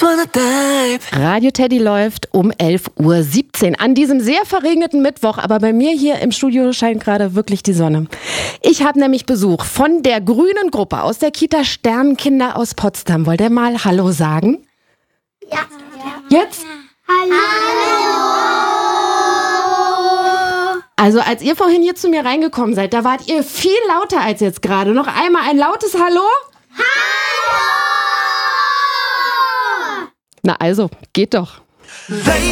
Radio Teddy läuft um 11:17 Uhr an diesem sehr verregneten Mittwoch, aber bei mir hier im Studio scheint gerade wirklich die Sonne. Ich habe nämlich Besuch von der grünen Gruppe aus der Kita Sternkinder aus Potsdam. Wollt ihr mal Hallo sagen? Ja. Jetzt? Hallo. Also als ihr vorhin hier zu mir reingekommen seid, da wart ihr viel lauter als jetzt gerade. Noch einmal ein lautes Hallo? Hallo. Na also, geht doch.